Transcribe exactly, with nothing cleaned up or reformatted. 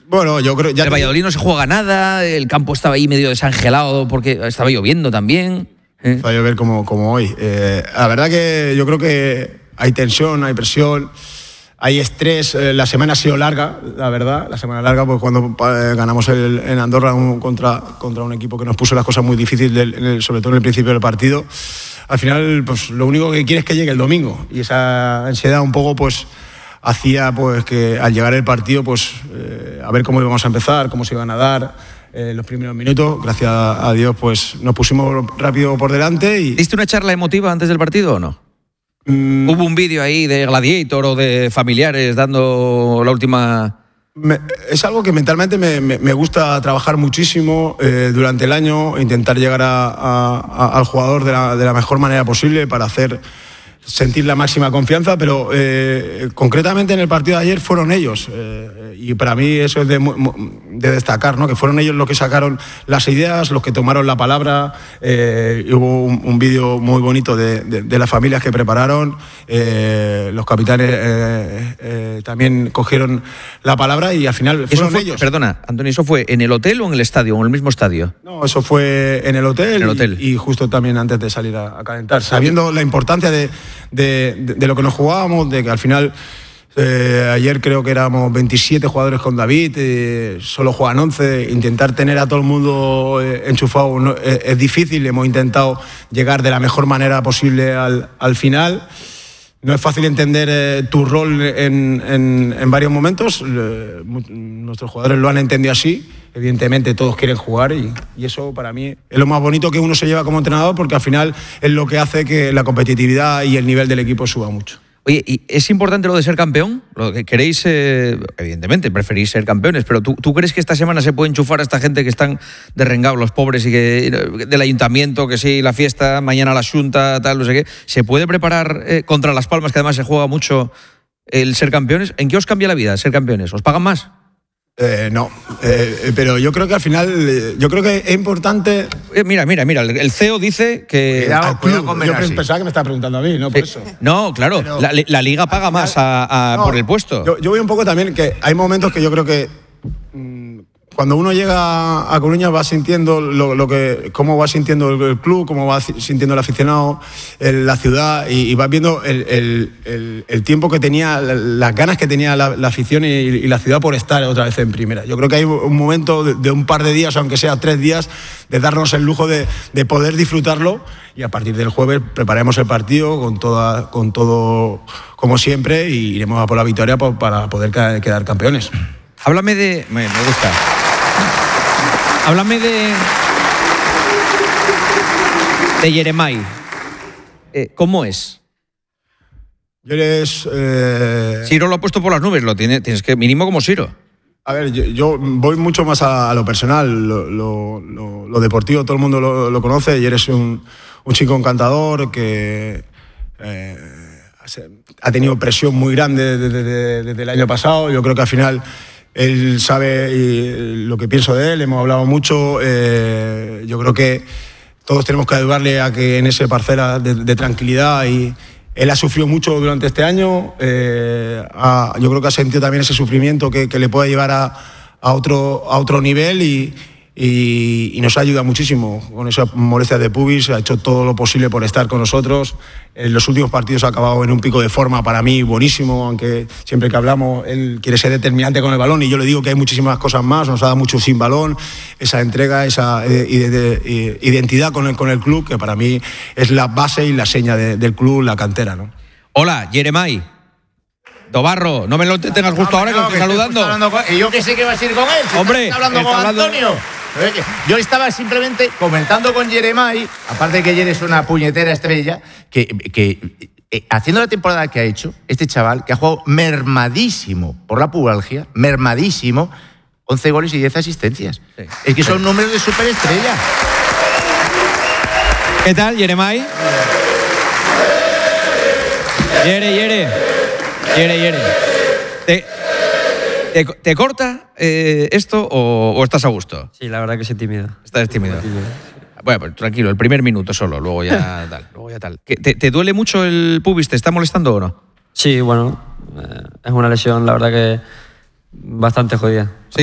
Bueno, yo creo... Ya el Valladolid no se juega nada, el campo estaba ahí medio desangelado porque estaba lloviendo también. ¿eh? Va a llover como, como hoy. Eh, la verdad que yo creo que hay tensión, hay presión, hay estrés. Eh, la semana ha sido larga, la verdad. La semana larga, pues cuando eh, ganamos el, en Andorra un, contra, contra un equipo que nos puso las cosas muy difíciles, del, en el, sobre todo en el principio del partido. Al final, pues lo único que quiere es que llegue el domingo. Y esa ansiedad un poco, pues... hacía pues que al llegar el partido pues eh, a ver cómo íbamos a empezar, cómo se iban a dar eh, los primeros minutos. Gracias a Dios pues nos pusimos rápido por delante y... ¿Diste una charla emotiva antes del partido o no? Mm. ¿Hubo un vídeo ahí de Gladiator o de familiares dando la última...? Me, es algo que mentalmente me, me, me gusta trabajar muchísimo eh, durante el año, intentar llegar a, a, a, al jugador de la, de la mejor manera posible para hacer... sentir la máxima confianza, pero eh, concretamente en el partido de ayer fueron ellos eh, y para mí eso es de, de destacar, ¿no? Que fueron ellos los que sacaron las ideas, los que tomaron la palabra. Eh, hubo un, un vídeo muy bonito de, de, de las familias que prepararon, eh, los capitanes eh, eh, también cogieron la palabra y al final fueron fue, ellos. Perdona, Antonio, ¿eso fue en el hotel o en el estadio o en el mismo estadio? No, eso fue en el hotel, en el hotel. Y, y justo también antes de salir a, a calentar, sabiendo la importancia de De, de, de lo que nos jugábamos, de que al final eh, ayer creo que éramos veintisiete jugadores con David, eh, solo juegan once, intentar tener a todo el mundo eh, enchufado no, eh, es difícil, hemos intentado llegar de la mejor manera posible al, al final. No es fácil entender eh, tu rol en, en, en varios momentos, eh, nuestros jugadores lo han entendido así, evidentemente todos quieren jugar y, y eso para mí es lo más bonito que uno se lleva como entrenador porque al final es lo que hace que la competitividad y el nivel del equipo suba mucho. Oye, ¿y es importante lo de ser campeón? Lo que queréis, eh, evidentemente, preferís ser campeones, pero ¿tú, ¿tú crees que esta semana se puede enchufar a esta gente que están derrengados, los pobres, y que del ayuntamiento, que sí, la fiesta, mañana la xunta, tal, no sé qué? ¿Se puede preparar eh, contra Las Palmas, que además se juega mucho el ser campeones? ¿En qué os cambia la vida ser campeones? ¿Os pagan más? Eh, no, eh, pero yo creo que al final, eh, yo creo que es importante... Eh, mira, mira, mira, el C E O dice que... Cuidado, cuidado con yo pensaba que me estaba preguntando a mí, no por sí. eso. No, claro, pero, la, la Liga paga final, más a, a, no, por el puesto. Yo, yo voy un poco también que hay momentos que yo creo que... Mmm, cuando uno llega a Coruña va sintiendo lo, lo que, cómo va sintiendo el club, cómo va sintiendo el aficionado, el, la ciudad, y, y vas viendo el, el, el, el tiempo que tenía, las ganas que tenía la, la afición y, y la ciudad por estar otra vez en primera. Yo creo que hay un momento de, de un par de días, aunque sea tres días, de darnos el lujo de, de poder disfrutarlo, y a partir del jueves prepararemos el partido con, toda, con todo como siempre y iremos a por la victoria por, para poder quedar campeones. Háblame de... Me, me gusta. Háblame de... de Yeremay. Eh, ¿Cómo es? Eres... Eh... Siro lo ha puesto por las nubes, lo tiene, tienes que mínimo como Siro. A ver, yo, yo voy mucho más a, a lo personal, lo, lo, lo, lo deportivo todo el mundo lo, lo conoce, y eres un, un chico encantador que eh, ha tenido presión muy grande desde, desde, desde el año pasado. Yo creo que al final él sabe lo que pienso de él, hemos hablado mucho, eh, yo creo que todos tenemos que ayudarle a que en esa parcela de, de tranquilidad, y él ha sufrido mucho durante este año, eh, ha, yo creo que ha sentido también ese sufrimiento que, que le puede llevar a, a, otro, a otro nivel, y, y, y nos ayuda muchísimo con esas molestias de pubis, ha hecho todo lo posible por estar con nosotros. En los últimos partidos ha acabado en un pico de forma para mí buenísimo, aunque siempre que hablamos él quiere ser determinante con el balón, y yo le digo que hay muchísimas cosas más, nos ha dado mucho sin balón, esa entrega, esa eh, identidad con el, con el club, que para mí es la base y la seña de, del club, la cantera, ¿no? Hola, Yeremay. Dobarro, no me lo tengas justo no, ahora no, que, que estoy saludando. Con, y yo que sé que vas a ir con él, si hombre, está hablando está con hablando... Antonio. Yo estaba simplemente comentando con Yeremay, aparte de que Yer es una puñetera estrella, que, que eh, haciendo la temporada que ha hecho, este chaval, que ha jugado mermadísimo por la pubalgia, mermadísimo, once goles y diez asistencias. Sí. Es que son números de superestrella. ¿Qué tal, Yeremay? Yere, Yere. Yere, Yere. Te... ¿Te, te corta eh, esto o, o estás a gusto? Sí, la verdad que soy tímido. Estás tímido. tímido. Bueno, pues tranquilo, el primer minuto solo, luego ya tal. Luego ya tal. ¿Te, ¿Te duele mucho el pubis? ¿Te está molestando o no? Sí, bueno, eh, es una lesión, la verdad que bastante jodida. ¿Sí?